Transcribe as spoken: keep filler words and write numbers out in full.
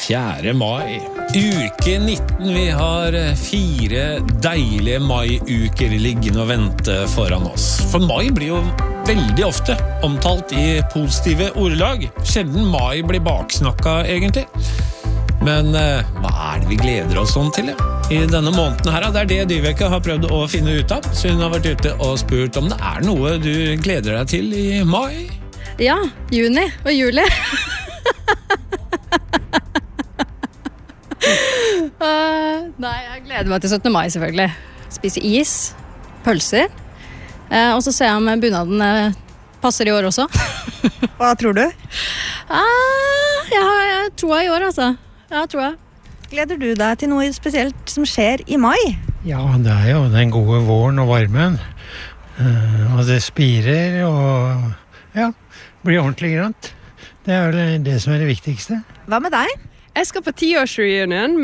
fjerde mai. Uke nitten, vi har fire deilige mai-uker liggende og vente foran oss. For mai blir jo veldig ofte omtalt i positive ordelag. Sjelden mai blir baksnakka egentlig. Men eh, hva er det vi gleder oss sånn til? Ja? I denne måneden her, det er det Dyveke har prøvd å finne ut av. Så hun har vært ute og spurt om det er noe du gleder deg til i mai. Ja, juni og juli. uh, nei, jeg gleder meg til syttende mai selvfølgelig. Spise is, pølser. Uh, og så ser jeg om bunaden uh, passer i år også. Hva tror du? Uh, jeg har jeg tror jeg i år, altså. Ja, tror jeg. Gleder du deg til noe spesielt som skjer i mai? Ja, det er jo den gode våren og varmen. Uh, og det spirer og ja, blir ordentlig grønt. Det er vel det som er det viktigste. Hva med deg? Jeg skal på tiårsreunion